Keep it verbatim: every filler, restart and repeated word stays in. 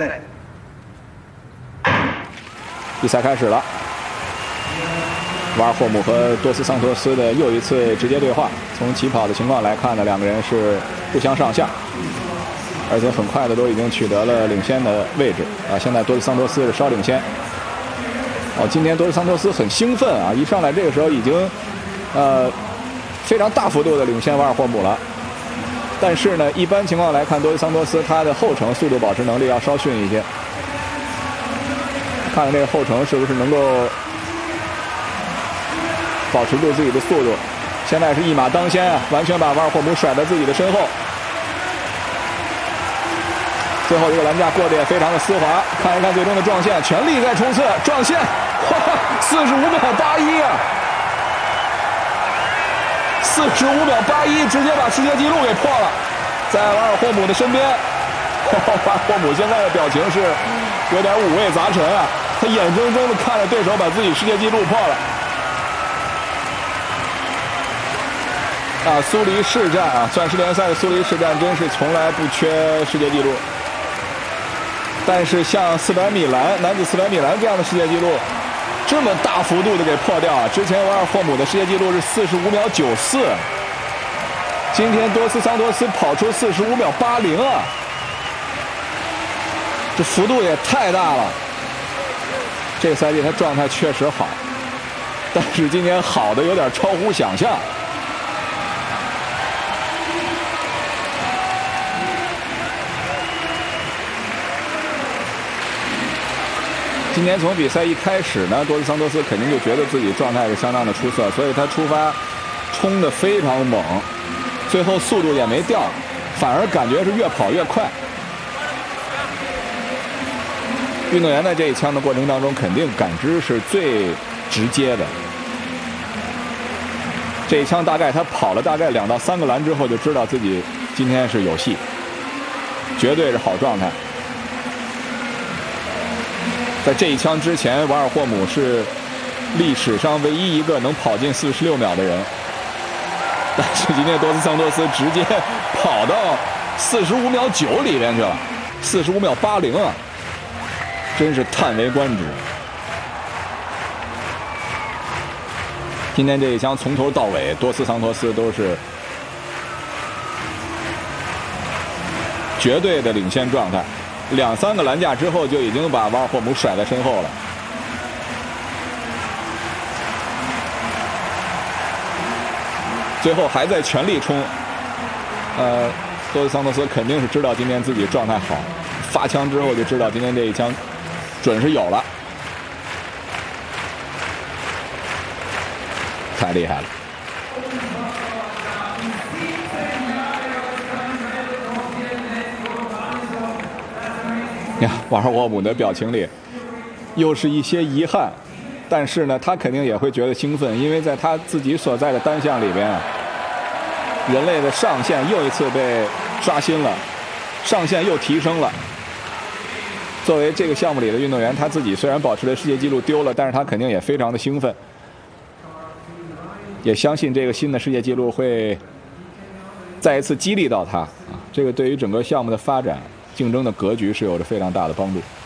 赛。 比赛开始了，瓦尔霍姆和多斯桑托斯的又一次直接对话。从起跑的情况来看呢，两个人是不相上下，而且很快的都已经取得了领先的位置啊。现在多斯桑托斯是稍领先。哦，今天多斯桑托斯很兴奋啊，一上来这个时候已经呃非常大幅度的领先瓦尔霍姆了。但是呢，一般情况来看，多斯桑托斯他的后程速度保持能力要稍逊一些。看看这个后程是不是能够保持住自己的速度。现在是一马当先啊，完全把瓦尔霍姆甩在自己的身后。最后一个栏架过得也非常的丝滑，看一看最终的撞线，全力在冲刺撞线，四十五秒八一啊！四十五秒八一，直接把世界纪录给破了，在瓦尔霍姆的身边。瓦尔霍姆现在的表情是有点五味杂陈啊，他眼睁睁的看着对手把自己世界纪录破了。啊，苏黎世战啊，钻石联赛的苏黎世战真是从来不缺世界纪录。但是像四百米栏男子四百米栏这样的世界纪录，这么大幅度的给破掉啊！之前瓦尔霍姆的世界纪录是四十五秒九四，今天多斯桑托斯跑出四十五秒八零啊，这幅度也太大了。这个赛季他状态确实好，但是今年好的有点超乎想象。今年从比赛一开始呢，多斯桑托斯肯定就觉得自己状态是相当的出色，所以他出发冲得非常猛，最后速度也没掉，反而感觉是越跑越快。运动员在这一枪的过程当中，肯定感知是最直接的。这一枪大概他跑了大概两到三个栏之后，就知道自己今天是有戏，绝对是好状态。在这一枪之前，瓦尔霍姆是历史上唯一一个能跑进四十六秒的人，但是今天多斯桑托斯直接跑到四十五秒九里边去了，四十五秒八零啊，真是叹为观止。今天这一枪从头到尾，多斯桑托斯都是绝对的领先状态。两三个栏架之后，就已经把瓦尔霍姆甩在身后了。最后还在全力冲。呃，多斯桑托斯肯定是知道今天自己状态好，发枪之后就知道今天这一枪准是有了，太厉害了。呀，瓦尔霍姆的表情里又是一些遗憾，但是呢，他肯定也会觉得兴奋，因为在他自己所在的单项里边啊，人类的上限又一次被刷新了，上限又提升了。作为这个项目里的运动员，他自己虽然保持了世界纪录丢了，但是他肯定也非常的兴奋，也相信这个新的世界纪录会再一次激励到他啊，这个对于整个项目的发展、竞争的格局是有着非常大的帮助。